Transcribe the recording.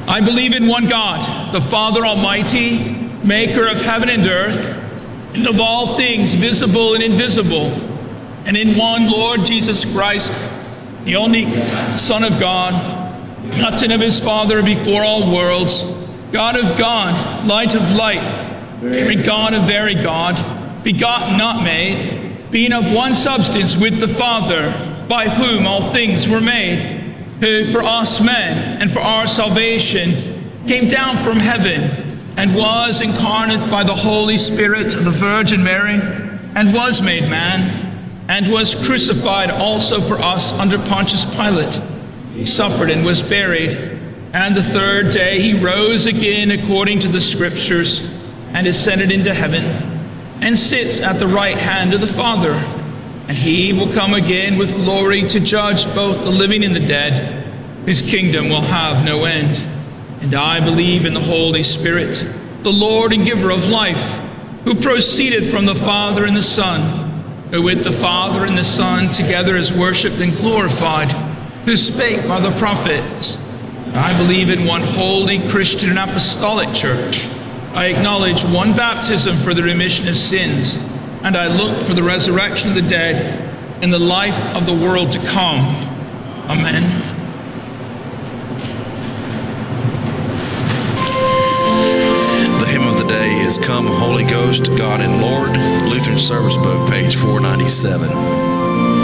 I believe in one God, the Father Almighty, maker of heaven and earth, and of all things visible and invisible, and in one Lord Jesus Christ, the only Son of God, begotten of his Father before all worlds, God of God, light of light, very God of very God, begotten, not made, being of one substance with the Father, by whom all things were made, who for us men and for our salvation came down from heaven and was incarnate by the Holy Spirit of the Virgin Mary, and was made man, and was crucified also for us under Pontius Pilate. He suffered and was buried, and the third day he rose again according to the Scriptures, and ascended into heaven, and sits at the right hand of the Father. And he will come again with glory to judge both the living and the dead. His kingdom will have no end. And I believe in the Holy Spirit, the Lord and giver of life, who proceeded from the Father and the Son, who with the Father and the Son together is worshipped and glorified, who spake by the prophets. I believe in one holy Christian and apostolic church. I acknowledge one baptism for the remission of sins, and I look for the resurrection of the dead and the life of the world to come. Amen. The hymn of the day is Come Holy Ghost, God and Lord, Lutheran Service Book, page 497.